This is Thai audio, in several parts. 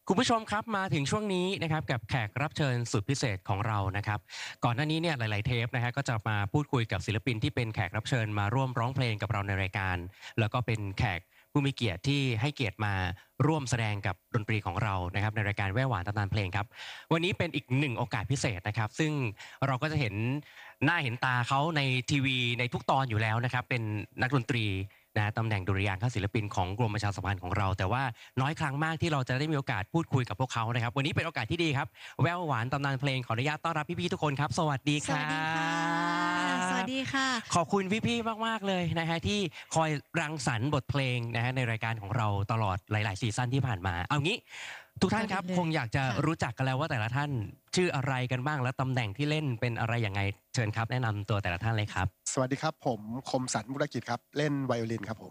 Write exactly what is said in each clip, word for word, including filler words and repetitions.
คุณผู้ชมครับมาถึงช่วงนี้นะครับกับแขกรับเชิญสุดพิเศษของเรานะครับก่อนหน้านี้เนี่ยหลายๆเทปนะฮะก็จะมาพูดคุยกับศิลปินที่เป็นแขกรับเชิญมาร่วมร้องเพลงกับเราในรายการแล้วก็เป็นแขกผู้มีเกียรติที่ให้เกียรติมาร่วมแสดงกับดนตรีของเรานะครับในรายการแว่หวานตำนานเพลงครับวันนี้เป็นอีกหนึ่งโอกาสพิเศษนะครับซึ่งเราก็จะเห็นหน้าเห็นตาเขาในทีวีในทุกตอนอยู่แล้วนะครับเป็นนักดนตรีนะตำแหน่งดุริยางคศิลปินของกรมประชาสัมพันธ์ของเราแต่ว่าน้อยครั้งมากที่เราจะได้มีโอกาสพูดคุยกับพวกเขานะครับวันนี้เป็นโอกาสที่ดีครับแววหวานตำนานเพลงขออนุญาตต้อนรับพี่ๆทุกคนครับสวัสดีครับสวัสดีค่ะขอบคุณพี่ๆมากๆเลยนะฮะที่คอยรังสรรค์บทเพลงนะฮะในรายการของเราตลอดหลายๆซีซั่นที่ผ่านมาเอางี้ทุกท่านครับคงอยากจะรู้จักกันแล้วว่าแต่ละท่านชื่ออะไรกันบ้างและตำแหน่งที่เล่นเป็นอะไรยังไงเชิญครับแนะนำตัวแต่ละท่านเลยครับสวัสดีครับผมคมสันต์มุรกิจครับเล่นไวโอลินครับผม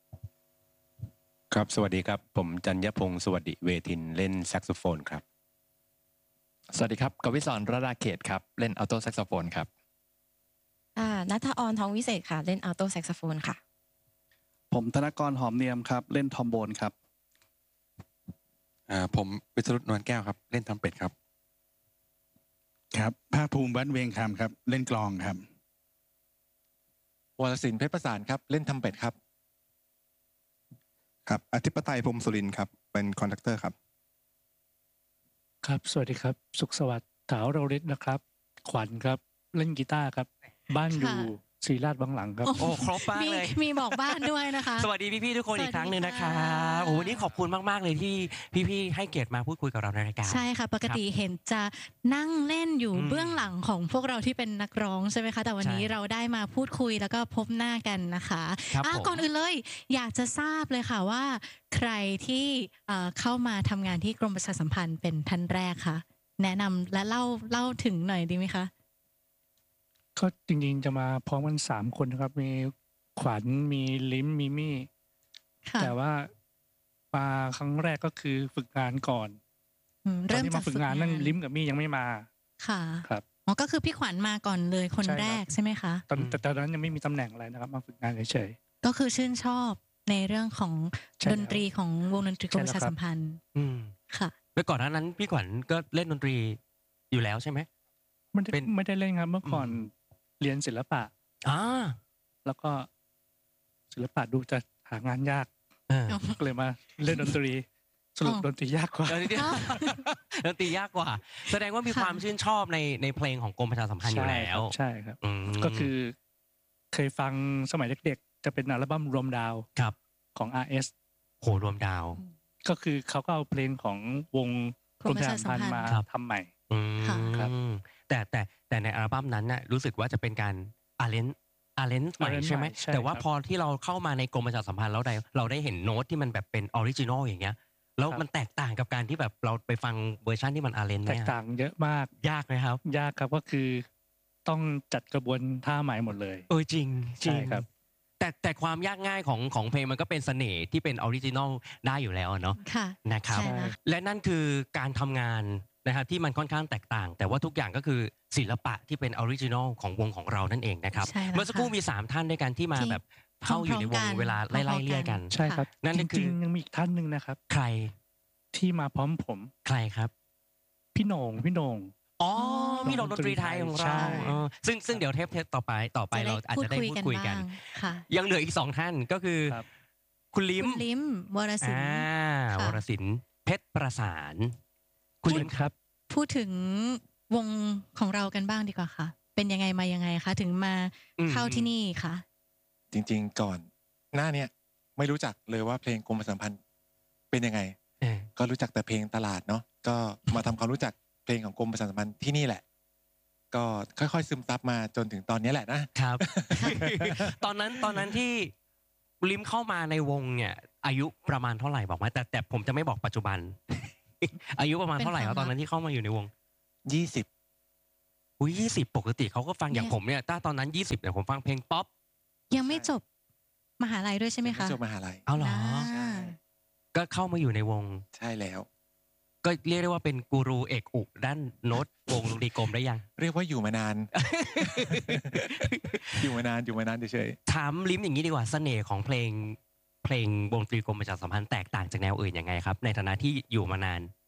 ครับสวัสดีครับผมจันยพงศ์สวัสดิเวทินเล่นแซกโซโฟนครับสวัสดีครับกวิศรรราเขตครับเล่นอัลโตแซกโซโฟนครับอ่าณัฐออนทองวิเศษค่ะเล่นอัลโตแซกโซโฟนค่ะผมธนกรหอมเนียมครับเล่นทอมโบนครับอ่าผมวิศรุตนวลแก้วครับเล่นทำเป็ดครับครับภาคภูมิวัดเวงคำครับเล่นกลองครับวรศิลป์เพชรประสานครับเล่นทำเป็ดครับครับอธิปไตยพรหมสุรินทร์ครับเป็นคอนดักเตอร์ครับครับสวัสดีครับสุขสวัสดิ์ถาวรฤทธิ์นะครับขวัญครับเล่นกีตาร์ครับบ้านอยู่ศรีราชบางหลังครับโอ้ครบมากเลยมีบอกบ้านด้วยนะคะสวัสดีพี่ๆทุกคนอีกครั้งหนึ่งนะครับโอ้วันนี้ขอบคุณมากๆเลยที่พี่ๆให้เกียรติมาพูดคุยกับเราในรายการใช่ค่ะปกติเห็นจะนั่งเล่นอยู่เบื้องหลังของพวกเราที่เป็นนักร้องใช่ไหมคะแต่วันนี้เราได้มาพูดคุยแล้วก็พบหน้ากันนะคะอ่ะก่อนอื่นเลยอยากจะทราบเลยค่ะว่าใครที่เข้ามาทำงานที่กรมประชาสัมพันธ์เป็นท่านแรกคะแนะนำและเล่าเล่าถึงหน่อยดีไหมคะก็จริงๆจะมาพร้อมกันสามคนนะครับมีขวัญมีลิ้มมีมี่แต่ว่ามาครั้งแรกก็คือฝึกงานก่อนตอนที่มาฝึกงานนั่นลิ้มกับมี่ยังไม่มาค่ะครับอ๋อก็คือพี่ขวัญมาก่อนเลยคนแรกใช่ไหมคะตอนแต่ตอนนั้นยังไม่มีตำแหน่งอะไรนะครับมาฝึกงานเฉยๆก็คือชื่นชอบในเรื่องของดนตรีของวงดนตรีกรมประชาสัมพันธ์อืมค่ะแล้วก่อนหน้านั้นพี่ขวัญก็เล่นดนตรีอยู่แล้วใช่ไหมไม่ได้ไม่ได้เล่นครับเมื่อก่อนเรียนศิลปะอ่าแล้วก็ศิลปะดูจะหางานยากก็เลยมาเล่นดนตรีสรุปดนตรียากกว่าดนตรียากกว่าแสดงว่ามีความชื่นชอบในในเพลงของกรมประชาสัมพันธ์อยู่แล้วใช่ครับก็คือเคยฟังสมัยเด็กๆจะเป็นอัลบั้มรวมดาวของ อาร์ เอสโหรวมดาวก็คือเขาก็เอาเพลงของวงกรมประชาสัมพันธ์มาทำใหม่ครับแต่แต่แต่ในอัลบั้มนั้นน่ะรู้สึกว่าจะเป็นการอาร์เรนอาร์เรนใหม่ใช่ไหมแต่ว่าพอที่เราเข้ามาในกรมประชาสัมพันธ์แล้วได้เราได้เห็นโน้ตที่มันแบบเป็นออริจินอลอย่างเงี้ยแล้วมันแตกต่างกับการที่แบบเราไปฟังเวอร์ชันที่มันอาร์เรนไหมแตกต่างเยอะมากยากไหมครับยากครับก็คือต้องจัดกระบวนท่าใหม่หมดเลยเออจริงจริงครับแต่แต่ความยากง่ายของของเพลงมันก็เป็นเสน่ห์ที่เป็นออริจินอลได้อยู่แล้วเนาะนะครับและนั่นคือการทำงานนะครับที่มันค่อนข้างแตกต่างแต่ว่าทุกอย่างก็คือศิลปะที่เป็นออริจินอลของวงของเรานั่นเองนะครับเมื่อสักครู่มีสามท่านด้วยกันที่มาแบบเข้าอยู่ในวงเวลาไล่ๆเลี่ยกันใช่ครับนั่นจริงๆยังมีอีกท่านนึงนะครับใครที่มาพร้อมผมใครครับพี่โหน่งพี่โหน่งอ๋อพี่โหน่งดนตรีไทยของเราซึ่งซึ่งเดี๋ยวเทปเทปต่อไปต่อไปเราอาจจะได้พูดคุยกันยังเหลืออีกสองท่านก็คือคุณลิ้มคุณลิ้มวรศิลป์วรศิลป์เพชรประสานคุณลิ้มครับพูดถึงวงของเรากันบ้างดีกว่าค่ะเป็นยังไงมายังไงคะถึงมาเข้าที่นี่คะจริงๆก่อนหน้าเนี้ยไม่รู้จักเลยว่าเพลงกรมประชาสัมพันธ์เป็นยังไงก็รู้จักแต่เพลงตลาดเนาะก็มาทำความรู้จักเพลงของกรมประชาสัมพันธ์ที่นี่แหละก็ค่อยๆซึมซับมาจนถึงตอนนี้แหละนะครับ ตอนนั้นตอนนั้นที่ลิ้มเข้ามาในวงเนี่ยอายุประมาณเท่าไหร่บอกมาแต่แต่ผมจะไม่บอกปัจจุบันอายุประมาณเท่าไหร่ครับตอนนั้นที่เข้ามาอยู่ในวงยี่สิบอุ้ยยี่สิบปกติเขาก็ฟังอย่างผมเนี่ยถ้าตอนนั้นยี่สิบเนี่ยผมฟังเพลงป๊อปยังไม่จบมหาลัยด้วยใช่ไหมคะจบมหาลัยเอาเหรอก็เข้ามาอยู่ในวงใช่แล้วก็เรียกได้ว่าเป็นกูรูเอกอุด้านโน้ตวงดนตรีกรมได้ยังเรียกว่าอยู่มานาน อยู่มานานอยู่มานานเฉยๆถามลิ้มอย่างนี้ดีกว่าเสน่ห์ของเพลงเพลงวงดนตรีกรมประชาสัมพันธ์แตกต่างจากแนวอื่นยังไงครับในฐานะที่อยู่มานาน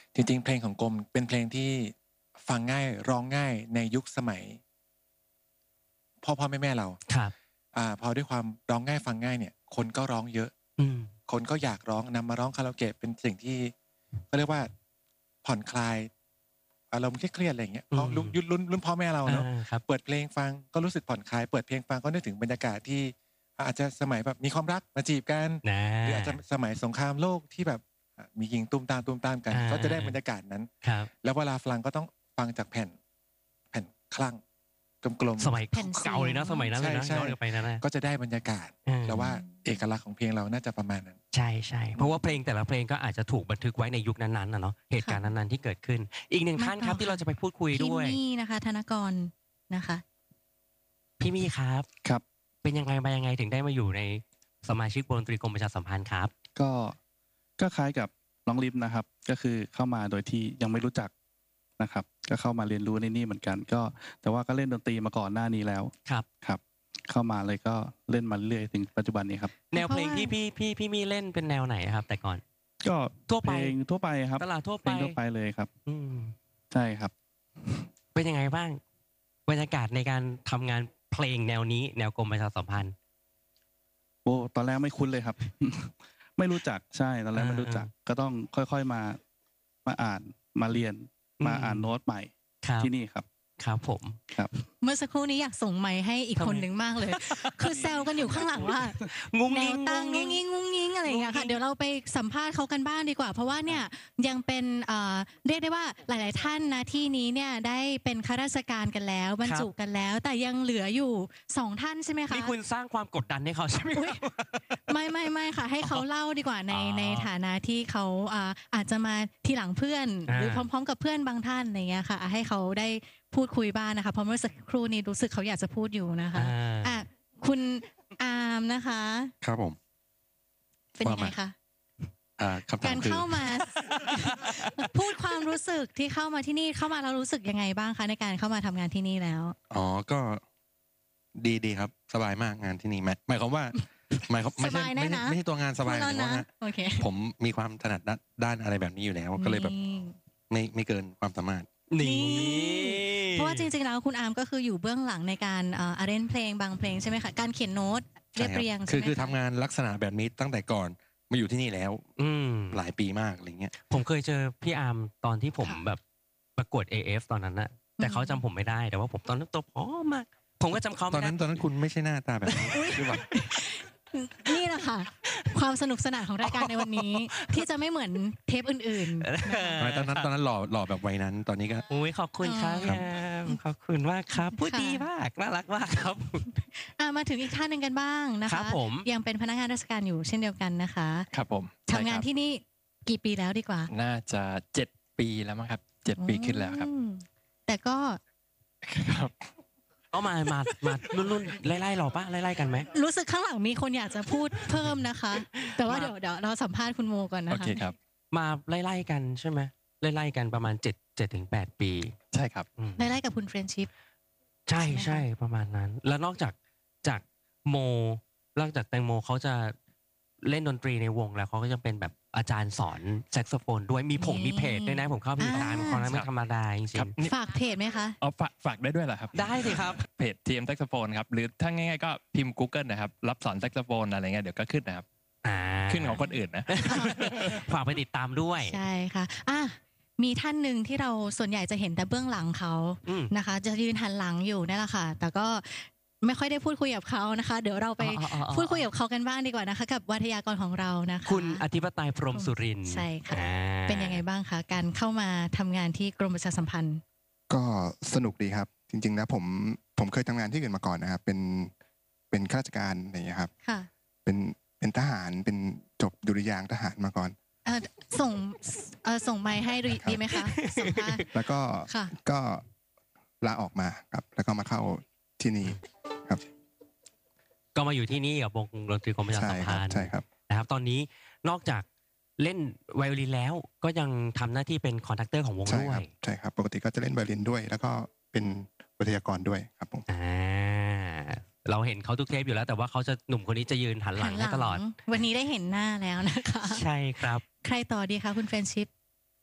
จริงๆเพลงของกรมเป็นเพลงที่ฟังง่ายร้องง่ายในยุคสมัยพ่อพ่อแม่แม่เราครับอ่าพอด้วยความร้องง่ายฟังง่ายเนี่ยคนก็ร้องเยอะคนก็อยากร้องนำมาร้องคาราโอเกะเป็นสิ่งที่เขาเรียกว่าผ่อนคลายอารมณ์เครียดๆอะไรอย่างเงี้ยเพราะรุ่นรุ่นรุ่นพ่อแม่เราเนาะเปิดเพลงฟังก็รู้สึกผ่อนคลายเปิดเพลงฟังก็นึกถึงบรรยากาศที่อาจจะสมัยแบบมีความรักมาจีบกันหรืออาจจะสมัยสงครามโลกที่แบบมียิงตุ้มตามตุ้มตามกันก็จะได้บรรยากาศนั้นแล้วเวลาฟังก็ต้องฟังจากแผ่นแผ่นคลั่งกลมๆสมัยเก่าเลยนะสมัยนั้นเลยนะย้อนไปนั้นนะก็จะได้บรรยากาศแล้วว่าเอกลักษณ์ของเพลงเราน่าจะประมาณนั้นใช่ใช่เพราะว่าเพลงแต่ละเพลงก็อาจจะถูกบันทึกไว้ในยุคนั้นๆนะเนาะเหตุการณ์นั้นๆที่เกิดขึ้นอีกหนึ่งท่านครับที่เราจะไปพูดคุยด้วยพี่มี่นะคะธนกรนะคะพี่มี่ครับครับเป็นยังไงมายังไงถึงได้มาอยู่ในสมาชิกวงดนตรีกรมประชาสัมพันธ์ครับก็ก็คล้ายกับน้องลิฟนะครับก็คือเข้ามาโดยที่ยังไม่รู้จักนะครับก็เข้ามาเรียนรู้ในนี่เหมือนกันก็แต่ว่าก็เล่นดนตรีมาก่อนหน้านี้แล้วครับครับเข้ามาเลยก็เล่นมาเรื่อยถึงปัจจุบันนี้ครับแนวเพลงที่พี่พี่พี่มีเล่นเป็นแนวไหนครับแต่ก่อนก็ทั่วไปเพลงทั่วไปครับตลาดทั่วไปทั่วไปเลยครับอืมใช่ครับเป็นยังไงบ้างบรรยากาศในการทำงานเพลงแนวนี้แนวกรมประชาสัมพันธ์โอ้ตอนแรกไม่คุ้นเลยครับ ไม่รู้จักใช่ตอนแรกไม่รู้จักก็ต้องค่อยๆมามาอ่านมาเรียนมาอ่านโน้ตใหม่ที่นี่ครับครับผมครับเมื่อสักครู่นี้อยากส่งไมค์ให้อีกคนหนึ่งมากเลย คือแซวกันอยู่ข้างหลังว่างงงิงตั้งงงงิงงงงิงอะไรอย่างเงี้ยค่ะเดี๋ยวเราไปสัมภาษณ์เขากันบ้างดีกว่าเพราะว่าเนี่ยยังเป็นเรียกได้ว่าหลายๆท่านนะที่นี้เนี่ยได้เป็นข้าราชการกันแล้วบรรจุกันแล้วแต่ยังเหลืออยู่สองท่านใช่ไหมคะนี่คุณสร้างความกดดันให้เขาใช่ไหมไม่ไม่ไม่ค่ะให้เขาเล่าดีกว่าในในฐานะที่เขาอาจจะมาทีหลังเพื่อนหรือพร้อมๆกับเพื่อนบางท่านอะไรเงี้ยค่ะให้เขาได้พูดคุยบ้างนะคะเพราะเมื่อสักครู่นี้รู้สึกเขาอยากจะพูดอยู่นะคะอ่ะคุณอาร์มนะคะครับผมเป็นยังไงคะการเข้ามา พูดความรู้สึกที่เข้ามาที่นี่เข้ามาแล้วรู้สึกยังไงบ้างคะในการเข้ามาทำงานที่นี่แล้วอ๋อก็ดีดีครับสบายมากงานที่นี่หมายความว่าหมายความไม่ใช่ไม่ใช่ไม่ใช่ตัวงานสบายแต่ว่าผมมีความถนัดด้านอะไรแบบนี้อยู่แล้วก็เลยแบบไม่ไม่เกินความสามารถนี่เพราะว่าจริงๆแล้วคุณอาร์มก็คืออยู่เบื้องหลังในการอ่าเล่นเพลงบางเพลงใช่ไหมคะการเขียนโน้ตเรียบเรียงคือคือทำงานลักษณะแบบนี้ตั้งแต่ก่อนมาอยู่ที่นี่แล้วอืมหลายปีมากอะไรเงี้ยผมเคยเจอพี่อาร์มตอนที่ผมแบบประกวด เอ เอฟ ตอนนั้นนะแต่เขาจำผมไม่ได้แต่ว่าผมตอนนั้นตัวผอมมากผมก็จำเขาไม่ได้ตอนนั้นตอนนั้นคุณไม่ใช่หน้าตาแบบนี้หรือเปล่านี่แหละค่ะความสนุกสนานของรายการในวันนี้ที่จะไม่เหมือนเทปอื่นๆตอนนั้นตอนนั้นหล่อหล่อแบบวัยนั้นตอนนี้ก็อุ้ยขอบคุณครับขอบคุณมากครับพูดดีมากน่ารักมากครับมาถึงอีกท่านหนึ่งกันบ้างนะคะยังเป็นพนักงานราชการอยู่เช่นเดียวกันนะคะครับผมทำงานที่นี่กี่ปีแล้วดีกว่าน่าจะเจ็ดปีแล้วมั้งครับเจ็ดปีขึ้นแล้วครับแต่ก็ครับเอามามามารุ่นรุ่นไล่ๆหรอปะไล่ๆกันไหมรู้สึกข้างหลังมีคนอยากจะพูดเพิ่มนะคะแต่ว่าเดี๋ยวเดี๋ยวเราสัมภาษณ์คุณโมก่อนนะคะโอเคครับมาไล่ๆกันใช่ไหมไล่ๆกันประมาณเจ็ดเจ็ดถึงแปดปีใช่ครับไล่ๆกับคุณเฟรนชิพใช่ใช่ประมาณนั้นแล้วนอกจากจากโมนอกจากแตงโมเขาจะเล่นดนตรีในวงแล้วเขาก็จะเป็นแบบอาจารย์สอนแซกโซโฟนด้วยมีผงมีเพจด้วยนะผมเข้าไปติดตามคนนั้นไม่ธรรมดาจริงๆฝากเพจไหมคะอ๋อฝากฝากได้ด้วยเหรอครับได้สิครับเพจ ที เอ็ม แซกโซโฟนครับหรือถ้าง่ายๆก็พิมพ์ Google นะครับรับสอนแซกโซโฟนอะไรเงี้ยเดี๋ยวก็ขึ้นนะครับขึ้นของคนอื่นนะฝากไปติดตามด้วยใช่ค่ะอ่ะมีท่านหนึ่งที่เราส่วนใหญ่จะเห็นแต่เบื้องหลังเขานะคะจะยืนหันหลังอยู่นั่นแหละค่ะแต่ก็ไม่ค่อยได้พูดคุยกับเขานะคะเดี๋ยวเราไปพูดคุยกับเขากันบ้างดีกว่านะคะกับวิทยากรของเรานะคะคุณอธิปไตยพรหมสุรินทร์ใช่ค่ะเป็นยังไงบ้างคะการเข้ามาทำงานที่กรมประชาสัมพันธ์ก็สนุกดีครับจริงๆแล้วผมผมเคยทำงานที่อื่นมาก่อนนะครับเป็นเป็นข้าราชการอะไรอย่างเงี้ยครับค่ะเป็นเป็นทหารเป็นจบดุริยางค์ทหารมาก่อนส่งส่งไมค์ให้ดีไหมคะสัมภาษณ์แล้วก็ก็ลาออกมาครับแล้วก็มาเข้าที่นี่ครับก็มาอยู่ที่นี่กับวงดนตรีกรมประชาสัมพันธ์ใช่ครับนะครับตอนนี้นอกจากเล่นไวโอลินแล้วก็ยังทำหน้าที่เป็นคอนดักเตอร์ของวงด้วยใช่ครับปกติก็จะเล่นไวโอลินด้วยแล้วก็เป็นวิทยากรด้วยครับผมอ่าเราเห็นเขาทุกเทปอยู่แล้วแต่ว่าเขาจะหนุ่มคนนี้จะยืนหันหลังให้ตลอดวันนี้ได้เห็นหน้าแล้วนะคะใช่ครับใครต่อดีคะคุณเฟรนชิพ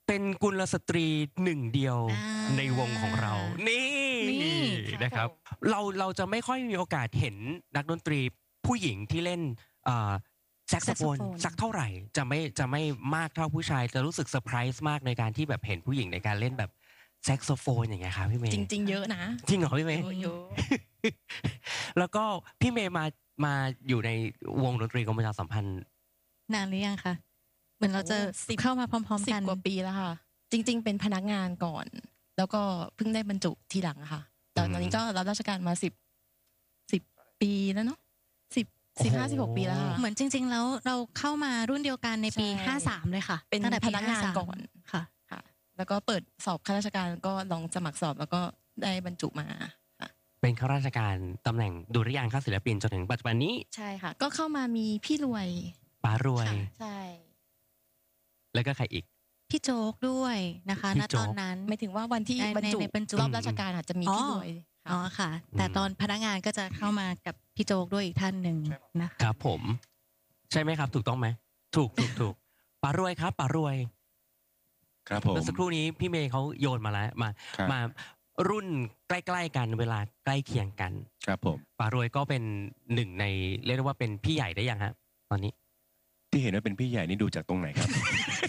เป็นกุลสตรีหนึ่งเดียวในวงของเรานี่นะครับ เราเราจะไม่ค่อยมีโอกาสเห็นนักดนตรีผู้หญิงที่เล่นแซกโซโฟนสักเท่าไหร่จะไม่จะไม่มากเท่าผู้ชายจะรู้สึกเซอร์ไพรส์มากในการที่แบบเห็นผู้หญิงในการเล่นแบบแซกโซโฟนอย่างเงี้ยครับพี่เมย์จริงๆเยอะนะจริงเหรอพี่เมย์เยอะแล้วก็พี่เมย์มามาอยู่ในวงดนตรีกรมประชาสัมพันธ์นานหรือยังคะเหมือนเราจะเข้ามาพร้อมๆกันสิบกว่าปีแล้วค่ะจริงๆเป็นพนักงานก่อนแล้วก็เพิ่งได้บรรจุทีหลังค่ะแต่ตอนนี้ก็รับราชการมาสิบสิบปีแล้วเนาะสิบสิบห้าสิบหกปีแล้วเหมือนจริงๆแล้วเราเข้ามารุ่นเดียวกันในปีห้าสามเลยค่ะเป็นพนักงานก่อนค่ะค่ะแล้วก็เปิดสอบข้าราชการก็ลองสมัครสอบแล้วก็ได้บรรจุมาเป็นข้าราชการตำแหน่งดุริยางคศิลปินจนถึงปัจจุบันนี้ใช่ค่ะก็เข้ามามีพี่รวยป๋ารวยใช่แล้วก็ใครอีกพี่โจ๊กด้วยนะคะณตอนนั้นไม่ถึงว่าวันที่บรรจุรอบราชการอาจจะมีพี่รวยอ๋อค่ะแต่ตอนพนักงานก็จะเข้ามากับพี่โจ๊กด้วยอีกท่านหนึ่งนะคะครับผมใช่ไหมครับถูกต้องไหมถูกถูกถูกป๋ารวยครับป๋ารวยครับผมเมื่อสักครู่นี้พี่เมย์เขาโยนมาแล้วมามารุ่นใกล้ๆกันเวลาใกล้เคียงกันครับผมป๋ารวยก็เป็นหนึ่งในเรียกได้ว่าเป็นพี่ใหญ่ได้ยังฮะตอนนี้ที่เห็นว่าเป็นพี่ใหญ่นี่ดูจากตรงไหนครับ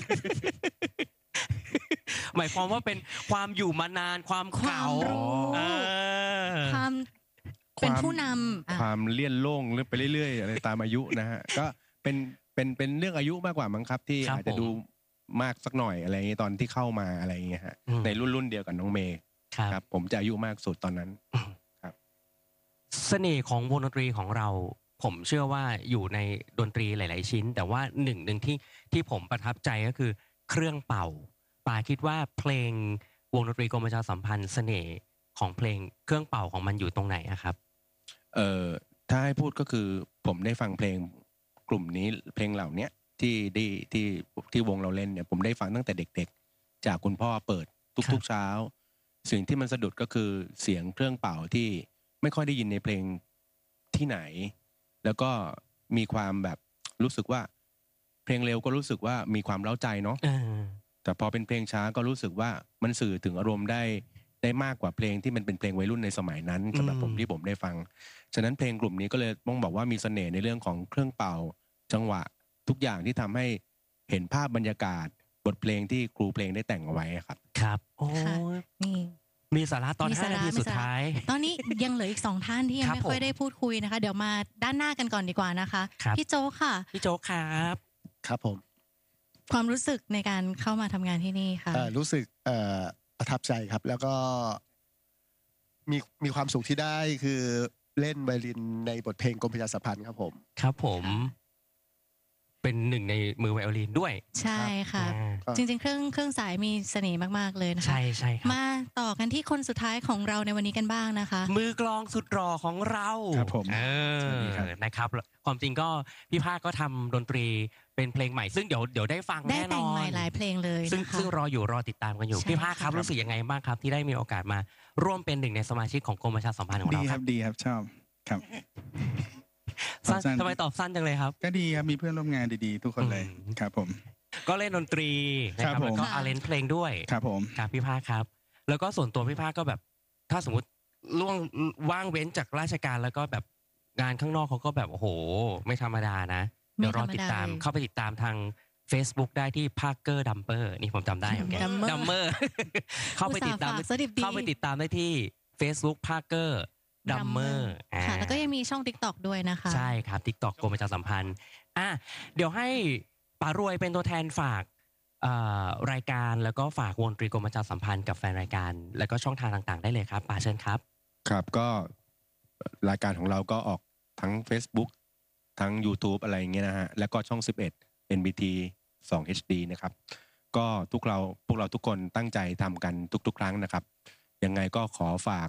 หมายความว่าเป็นความอยู่มานานความเก่าความเป็นผู้นำความเลี่ยนโล่งเรื่อยไปเรื่อยๆอะไรตามอายุนะฮะก็เป็นเป็นเป็นเรื่องอายุมากกว่ามั้งครับที่อาจจะดูมากสักหน่อยอะไรอย่างเงี้ยตอนที่เข้ามาอะไรอย่างเงี้ยฮะในรุ่นรุ่นเดียวกับน้องเมย์ครับผมจะอายุมากสุดตอนนั้นครับเสน่ห์ของวงดนตรีของเราผมเชื่อว่าอยู่ในดนตรีหลายๆชิ้นแต่ว่าหนึ่งหนึ่งที่ที่ผมประทับใจก็คือเครื่องเป่าปาคิดว่าเพลงวงดนตรีกรมประชาสัมพันธ์เสน่ห์ของเพลงเครื่องเป่าของมันอยู่ตรงไหนครับเอ่อถ้าให้พูดก็คือผมได้ฟังเพลงกลุ่มนี้เพลงเหล่านี้ที่ที่ที่ที่วงเราเล่นเนี่ยผมได้ฟังตั้งแต่เด็กๆจากคุณพ่อเปิดทุกๆเช้าสิ่งที่มันสะดุดก็คือเสียงเครื่องเป่าที่ไม่ค่อยได้ยินในเพลงที่ไหนแล้วก็มีความแบบรู้สึกว่าเพลงเร็วก็รู้สึกว่ามีความเร้าใจเนาะแต่พอเป็นเพลงช้าก็รู้สึกว่ามันสื่อถึงอารมณ์ได้ได้มากกว่าเพลงที่มันเป็นเพลงวัยรุ่นในสมัยนั้นสำหรับผมที่ผมได้ฟังฉะนั้นเพลงกลุ่มนี้ก็เลยต้องบอกว่ามีเสน่ห์ในเรื่องของเครื่องเป่าจังหวะทุกอย่างที่ทำให้เห็นภาพบรรยากาศบทเพลงที่ครูเพลงได้แต่งเอาไว้ครับครับโอ้นี่มีสาระตอนห้านาทีสุดท้ายตอนนี้ยังเหลืออีกสองท่านที่ยังไม่ค่อยได้พูดคุยนะคะเดี๋ยวมาด้านหน้ากันก่อนดีกว่านะคะพี่โจ๊กค่ะพี่โจ๊กครับครับผมความรู้สึกในการเข้ามาทำงานที่นี่ค่ะรู้สึกประทับใจครับแล้วก็มีมีความสุขที่ได้คือเล่นไวโอลินในบทเพลงกรมประชาสัมพันธ์ครับผมครับผมเป็นหนึ่งในมือไวโอลินด้วยใช่ค่ะจริงๆเครื่องเครื่องสายมีเสน่ห์มากๆเลยนะคะใช่ใช่ครับมาต่อกันที่คนสุดท้ายของเราในวันนี้กันบ้างนะคะมือกลองสุดหล่อของเราครับผมเออนะครับความจริงก็พี่ภาคก็ทำดนตรีเป็นเพลงใหม่ซึ่งเดี๋ยวเดี๋ยวได้ฟังแน่นอนได้แต่งใหม่หลายเพลงเลยซึ่งซึ่งรออยู่รอติดตามกันอยู่พี่ภาคครับรู้สึกยังไงบ้างครับที่ได้มีโอกาสมาร่วมเป็นหนึ่งในสมาชิกของกรมประชาสัมพันธ์ของเราดีครับดีครับชอบครับทำไมตอบสั้นจังเลยครับก็ดีครับมีเพื่อนร่วมงานดีๆทุกคนเลยครับผมก็เล่นดนตรีนะครับแล้วก็อาเลนเพลงด้วยครับผมครับพี่ภาคครับแล้วก็ส่วนตัวพี่ภาคก็แบบถ้าสมมติล่วงว่างเว้นจากราชการแล้วก็แบบงานข้างนอกเขาก็แบบโอ้โหไม่ธรรมดานะเดี๋ยวรอติดตามเข้าไปติดตามทาง Facebook ได้ที่ภาคเกอร์ดัมเปอร์นี่ผมจำได้โอเคดัมเมอร์เข้าไปติดตามเข้าไปติดตามได้ที่ Facebook ภาคเกอร์ดัมเมอร์ค่ะแล้วก็ยังมีช่อง TikTok ด้วยนะคะใช่ครับ TikTok กรมประชาสัมพันธ์อ่ะเดี๋ยวให้ป๋ารวยเป็นตัวแทนฝากรายการแล้วก็ฝากวงดนตรีกรมประชาสัมพันธ์กับแฟนรายการแล้วก็ช่องทางต่างๆได้เลยครับป๋าเชิญครับครับก็รายการของเราก็ออกทั้ง Facebook ทั้ง YouTube อะไรอย่างเงี้ยนะฮะแล้วก็ช่องสิบเอ็ด เอ็น บี ที สอง เอช ดี นะครับก็ทุกเราพวกเราทุกคนตั้งใจทำกันทุกๆครั้งนะครับยังไงก็ขอฝาก